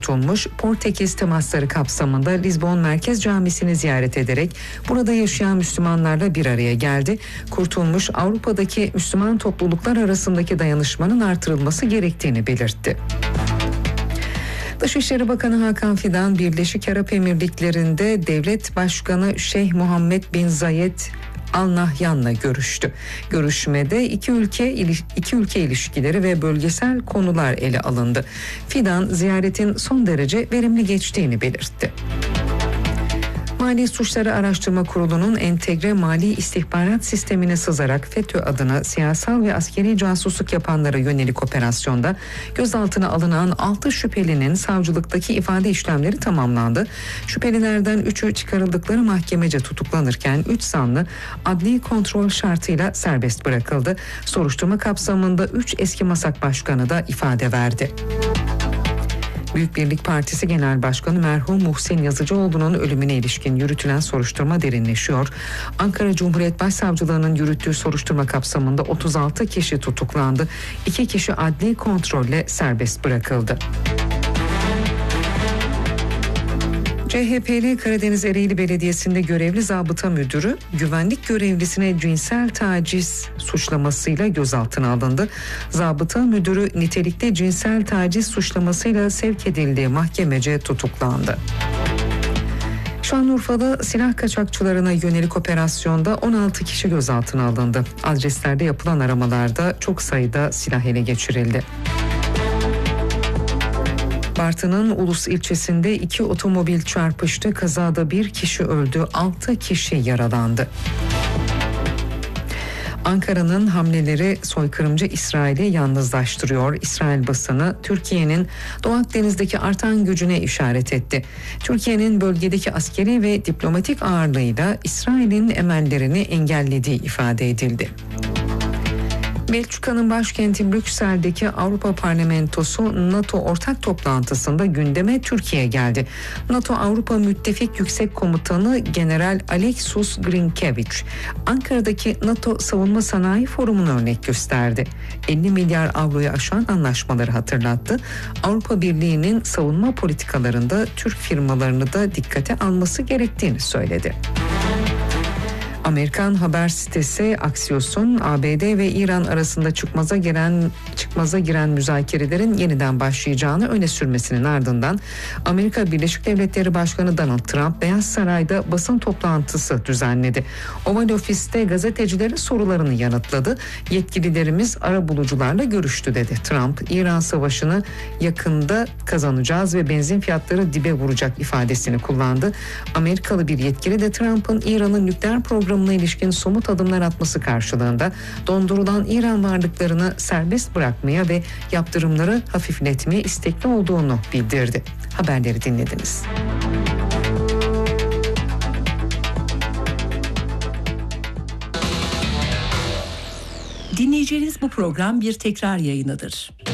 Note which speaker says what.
Speaker 1: tutulmuş Portekiz temasları kapsamında Lizbon Merkez Camisi'ni ziyaret ederek burada yaşayan Müslümanlarla bir araya geldi. Kurtulmuş Avrupa'daki Müslüman topluluklar arasındaki dayanışmanın artırılması gerektiğini belirtti. Dışişleri Bakanı Hakan Fidan, Birleşik Arap Emirlikleri'nde Devlet Başkanı Şeyh Muhammed bin Zayed Al Nahyan'la görüştü. Görüşmede iki ülke ilişkileri ve bölgesel konular ele alındı. Fidan, ziyaretin son derece verimli geçtiğini belirtti. Mali Suçları Araştırma Kurulu'nun entegre mali istihbarat sistemine sızarak FETÖ adına siyasal ve askeri casusluk yapanlara yönelik operasyonda gözaltına alınan 6 şüphelinin savcılıktaki ifade işlemleri tamamlandı. Şüphelilerden 3'ü çıkarıldıkları mahkemece tutuklanırken 3 sanlı adli kontrol şartıyla serbest bırakıldı. Soruşturma kapsamında 3 eski MASAK başkanı da ifade verdi. Büyük Birlik Partisi Genel Başkanı merhum Muhsin Yazıcıoğlu'nun ölümüne ilişkin yürütülen soruşturma derinleşiyor. Ankara Cumhuriyet Başsavcılığı'nın yürüttüğü soruşturma kapsamında 36 kişi tutuklandı. 2 kişi adli kontrolle serbest bırakıldı. CHP'li Karadeniz Ereğli Belediyesi'nde görevli zabıta müdürü güvenlik görevlisine cinsel taciz suçlamasıyla gözaltına alındı. Zabıta müdürü nitelikli cinsel taciz suçlamasıyla sevk edildiği mahkemece tutuklandı. Şanlıurfa'da silah kaçakçılarına yönelik operasyonda 16 kişi gözaltına alındı. Adreslerde yapılan aramalarda çok sayıda silah ele geçirildi. Bartın'ın Ulus ilçesinde 2 otomobil çarpıştı. Kazada 1 kişi öldü, 6 kişi yaralandı. Ankara'nın hamleleri soykırımcı İsrail'i yalnızlaştırıyor. İsrail basını Türkiye'nin Doğu Akdeniz'deki artan gücüne işaret etti. Türkiye'nin bölgedeki askeri ve diplomatik ağırlığıyla İsrail'in emellerini engellediği ifade edildi. Belçika'nın başkenti Brüksel'deki Avrupa Parlamentosu NATO ortak toplantısında gündeme Türkiye geldi. NATO Avrupa Müttefik Yüksek Komutanı General Alexus Grinkeviç, Ankara'daki NATO Savunma Sanayi Forumu'nu örnek gösterdi. 50 milyar avroyu aşan anlaşmaları hatırlattı. Avrupa Birliği'nin savunma politikalarında Türk firmalarını da dikkate alması gerektiğini söyledi. Amerikan haber sitesi Axios'un ABD ve İran arasında çıkmaza giren müzakerelerin yeniden başlayacağını öne sürmesinin ardından Amerika Birleşik Devletleri Başkanı Donald Trump Beyaz Saray'da basın toplantısı düzenledi. Oval Ofis'te gazetecilerin sorularını yanıtladı. Yetkililerimiz arabulucularla görüştü dedi. Trump, İran savaşını yakında kazanacağız ve benzin fiyatları dibe vuracak ifadesini kullandı. Amerikalı bir yetkili de Trump'ın İran'ın nükleer programına ilişkin somut adımlar atması karşılığında dondurulan İran varlıklarını serbest bırakmaya ve yaptırımları hafifletmeye istekli olduğunu bildirdi. Haberleri dinlediniz.
Speaker 2: Dinleyeceğiniz bu program bir tekrar yayınıdır.